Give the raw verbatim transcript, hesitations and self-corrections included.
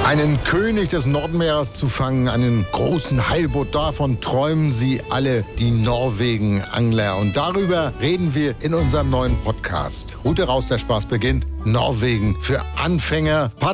Einen König des Nordmeeres zu fangen, einen großen Heilbutt, davon träumen sie alle, die Norwegen-Angler. Und darüber reden wir in unserem neuen Podcast. Route raus, der Spaß beginnt. Norwegen für Anfänger.